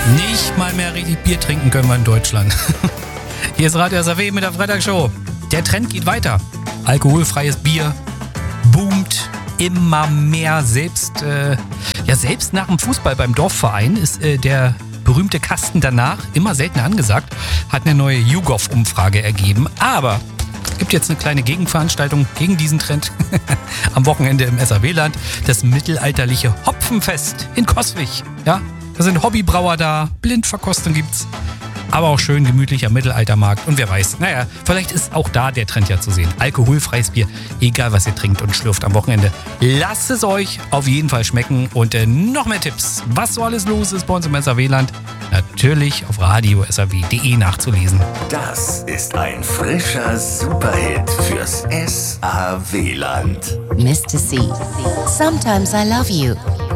Nicht mal mehr richtig Bier trinken können wir in Deutschland. Hier ist Radio SAW mit der Freitagsshow. Der Trend geht weiter. Alkoholfreies Bier boomt immer mehr. Selbst nach dem Fußball beim Dorfverein ist der berühmte Kasten danach immer seltener angesagt. Hat eine neue YouGov-Umfrage ergeben. Aber es gibt jetzt eine kleine Gegenveranstaltung gegen diesen Trend. Am Wochenende im SAW-Land. Das mittelalterliche Hopfenfest in Coswig. Ja, da sind Hobbybrauer da. Blindverkostung gibt's. Aber auch schön gemütlicher Mittelaltermarkt. Und wer weiß, naja, vielleicht ist auch da der Trend ja zu sehen. Alkoholfreies Bier, egal was ihr trinkt und schlürft am Wochenende. Lasst es euch auf jeden Fall schmecken. Und noch mehr Tipps, was so alles los ist bei uns im SAW-Land, natürlich auf radio-saw.de nachzulesen. Das ist ein frischer Superhit fürs SAW-Land. Mr. C. Sometimes I love you.